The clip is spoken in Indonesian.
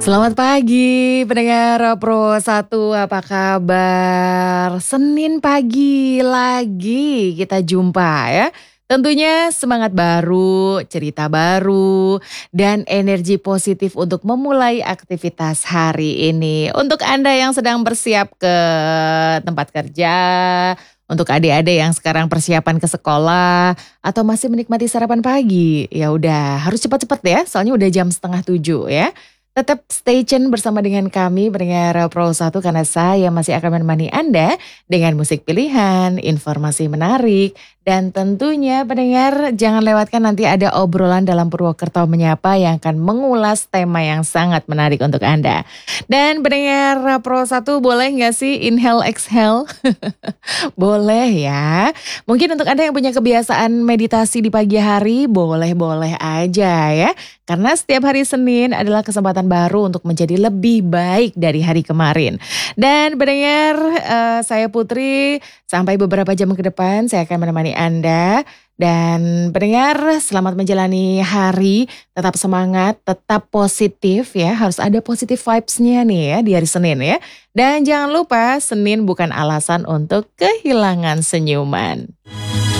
Selamat pagi pendengar Pro 1, apa kabar? Senin pagi lagi kita jumpa ya. Tentunya semangat baru, cerita baru, dan energi positif untuk memulai aktivitas hari ini. Untuk Anda yang sedang bersiap ke tempat kerja, untuk adik-adik yang sekarang persiapan ke sekolah, atau masih menikmati sarapan pagi, ya udah harus cepat-cepat ya, soalnya udah jam setengah 7 ya. Tetap stay tune bersama dengan kami pendengar Pro 1 karena saya masih akan menemani Anda dengan musik pilihan, informasi menarik, dan tentunya pendengar jangan lewatkan nanti ada obrolan dalam Purwokerto Menyapa yang akan mengulas tema yang sangat menarik untuk Anda. Dan pendengar Pro 1 boleh nggak sih inhale exhale? Boleh ya. Mungkin untuk Anda yang punya kebiasaan meditasi di pagi hari boleh-boleh aja ya. Karena setiap hari Senin adalah kesempatan baru untuk menjadi lebih baik dari hari kemarin. Dan pendengar, saya Putri, sampai beberapa jam ke depan saya akan menemani Anda. Dan pendengar, selamat menjalani hari, tetap semangat, tetap positif ya. Harus ada positive vibes-nya nih ya di hari Senin ya. Dan jangan lupa, Senin bukan alasan untuk kehilangan senyuman.